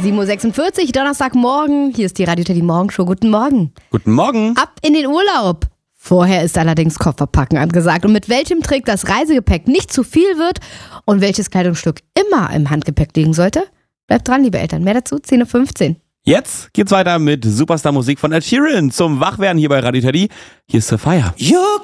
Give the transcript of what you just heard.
7.46 Uhr, Donnerstagmorgen. Hier ist die Radio Teddy Morgenshow. Guten Morgen. Guten Morgen. Ab in den Urlaub. Vorher ist allerdings Kofferpacken angesagt. Und mit welchem Trick das Reisegepäck nicht zu viel wird und welches Kleidungsstück immer im Handgepäck liegen sollte? Bleibt dran, liebe Eltern. Mehr dazu, 10.15 Uhr. Jetzt geht's weiter mit Superstar-Musik von Ed Sheeran zum Wachwerden hier bei Radio Teddy. Hier ist Sophia. You